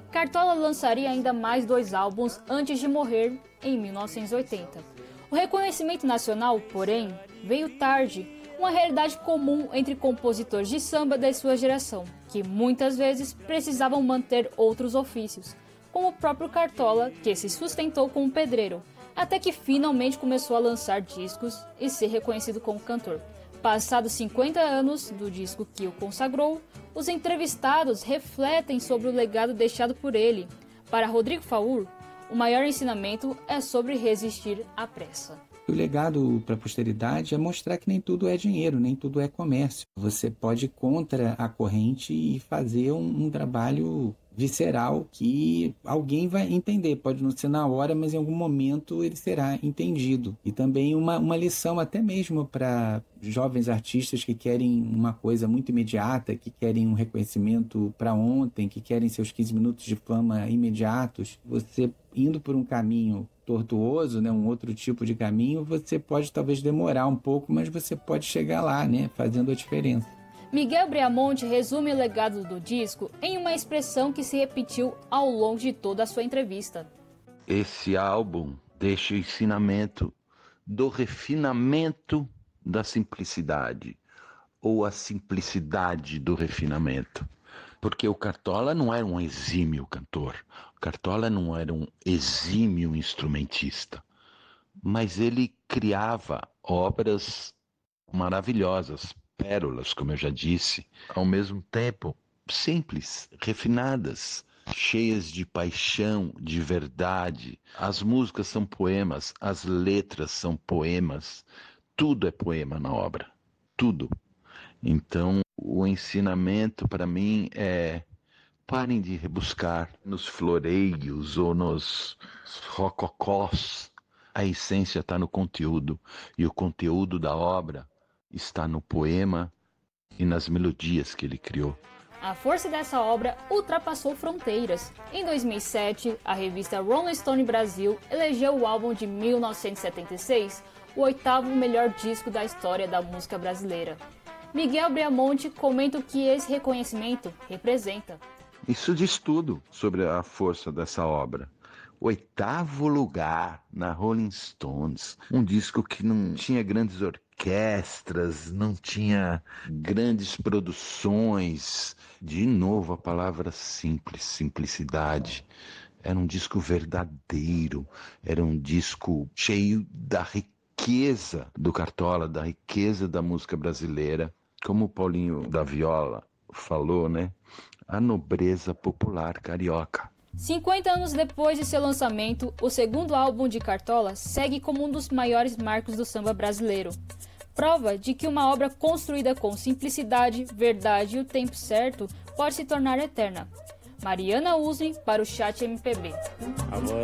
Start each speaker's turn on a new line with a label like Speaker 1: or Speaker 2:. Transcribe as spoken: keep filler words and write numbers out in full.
Speaker 1: Cartola lançaria ainda mais dois álbuns antes de morrer em mil novecentos e oitenta. O reconhecimento nacional, porém, veio tarde, uma realidade comum entre compositores de samba da sua geração, que muitas vezes precisavam manter outros ofícios, como o próprio Cartola, que se sustentou como pedreiro, até que finalmente começou a lançar discos e ser reconhecido como cantor. Passados cinquenta anos do disco que o consagrou, os entrevistados refletem sobre o legado deixado por ele. Para Rodrigo Faur, o maior ensinamento é sobre resistir à pressa.
Speaker 2: O legado para a posteridade é mostrar que nem tudo é dinheiro, nem tudo é comércio. Você pode ir contra a corrente e fazer um, um trabalho visceral que alguém vai entender. Pode não ser na hora, mas em algum momento ele será entendido. E também uma, uma lição até mesmo para jovens artistas que querem uma coisa muito imediata, que querem um reconhecimento para ontem, que querem seus quinze minutos de fama imediatos. Você indo por um caminho tortuoso, né, um outro tipo de caminho, você pode talvez demorar um pouco, mas você pode chegar lá, né, fazendo a diferença.
Speaker 1: Miguel Breamonte resume o legado do disco em uma expressão que se repetiu ao longo de toda a sua entrevista.
Speaker 3: Esse álbum deixa o ensinamento do refinamento da simplicidade, ou a simplicidade do refinamento. Porque o Cartola não era um exímio cantor, o Cartola não era um exímio instrumentista, mas ele criava obras maravilhosas, pérolas, como eu já disse, ao mesmo tempo simples, refinadas, cheias de paixão, de verdade. As músicas são poemas, as letras são poemas, tudo é poema na obra, tudo. Então, o ensinamento para mim é: parem de rebuscar nos floreios ou nos rococós. A essência está no conteúdo, e o conteúdo da obra está no poema e nas melodias que ele criou.
Speaker 1: A força dessa obra ultrapassou fronteiras. Em dois mil e sete, a revista Rolling Stone Brasil elegeu o álbum de mil novecentos e setenta e seis o oitavo melhor disco da história da música brasileira. Miguel Breamonte comenta o que esse reconhecimento representa.
Speaker 3: Isso diz tudo sobre a força dessa obra. Oitavo lugar na Rolling Stones, um disco que não tinha grandes orquestras, não tinha grandes produções. De novo a palavra simples, simplicidade. Era um disco verdadeiro, era um disco cheio da riqueza do Cartola, da riqueza da música brasileira. Como o Paulinho da Viola falou, né? A nobreza popular carioca.
Speaker 1: cinquenta anos depois de seu lançamento, o segundo álbum de Cartola segue como um dos maiores marcos do samba brasileiro. Prova de que uma obra construída com simplicidade, verdade e o tempo certo pode se tornar eterna. Mariana Usni para o Chat M P B.